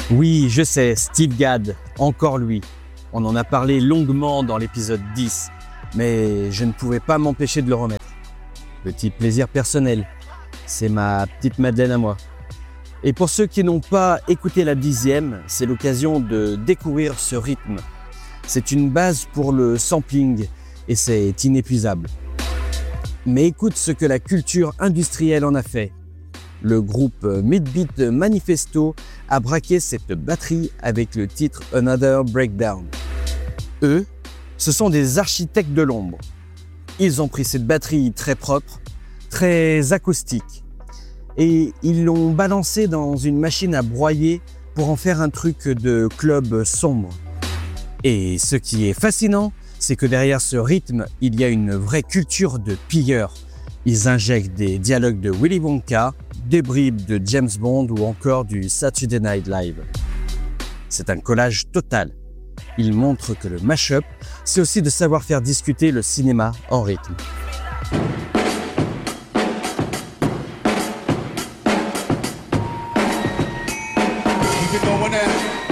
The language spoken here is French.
Oui, je sais, Steve Gadd, encore lui. On en a parlé longuement dans l'épisode 10, mais je ne pouvais pas m'empêcher de le remettre. Petit plaisir personnel, c'est ma petite Madeleine à moi. Et pour ceux qui n'ont pas écouté la 10e, c'est l'occasion de découvrir ce rythme. C'est une base pour le sampling et c'est inépuisable. Mais écoute ce que la culture industrielle en a fait. Le groupe Midbeat Manifesto a braqué cette batterie avec le titre Another Breakdown. Eux, ce sont des architectes de l'ombre. Ils ont pris cette batterie très propre, très acoustique, et ils l'ont balancée dans une machine à broyer pour en faire un truc de club sombre. Et ce qui est fascinant, c'est que derrière ce rythme, il y a une vraie culture de pilleurs. Ils injectent des dialogues de Willy Wonka, des bribes de James Bond ou encore du Saturday Night Live. C'est un collage total. Il montre que le mash-up, c'est aussi de savoir faire discuter le cinéma en rythme. Keep it going now.